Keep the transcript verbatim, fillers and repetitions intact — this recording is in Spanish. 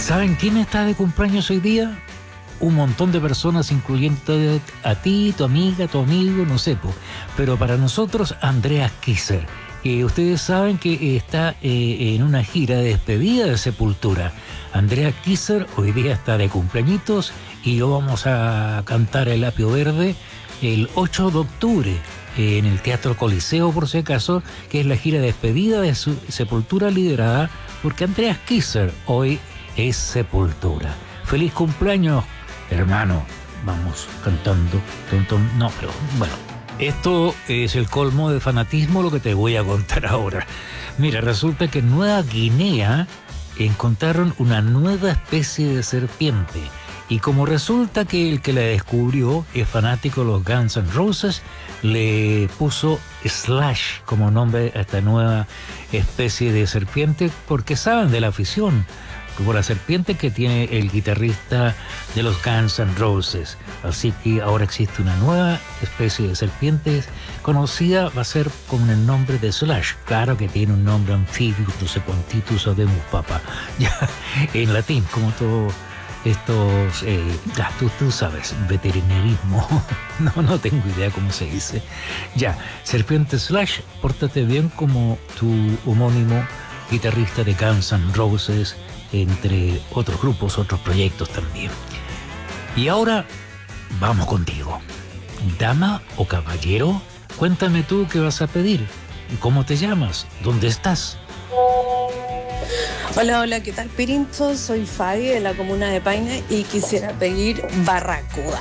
¿Saben quién está de cumpleaños hoy día? Un montón de personas, incluyendo a ti, tu amiga, tu amigo, no sé, po. Pero para nosotros, Andrea Kisser, que ustedes saben que está eh, en una gira de despedida de Sepultura. Andrea Kisser hoy día está de cumpleañitos y lo vamos a cantar el Apio Verde el ocho de octubre en el Teatro Coliseo, por si acaso, que es la gira de despedida de su Sepultura, liderada porque Andrea Kisser hoy es Sepultura. ¡Feliz cumpleaños, hermano! Vamos cantando. Ton, ton. No, pero bueno, esto es el colmo de fanatismo lo que te voy a contar ahora. Mira, resulta que en Nueva Guinea encontraron una nueva especie de serpiente. Y como resulta que el que la descubrió es fanático de los Guns N' Roses, le puso Slash como nombre a esta nueva especie de serpiente, porque saben de la afición por la serpiente que tiene el guitarrista de los Guns N' Roses. Así que ahora existe una nueva especie de serpientes conocida, va a ser con el nombre de Slash. Claro que tiene un nombre anfibio, no sé cuantitus odemus papa, ya en latín, como todo estos, eh, ya, tú, tú sabes, veterinarismo, no, no tengo idea cómo se dice. Ya, serpiente Slash, pórtate bien como tu homónimo guitarrista de Guns N' Roses, entre otros grupos, otros proyectos también. Y ahora, vamos contigo. Dama o caballero, cuéntame tú qué vas a pedir. ¿Cómo te llamas? ¿Dónde estás? Hola, hola, ¿qué tal, Pirincho? Soy Fabi de la comuna de Paine y quisiera pedir Barracuda.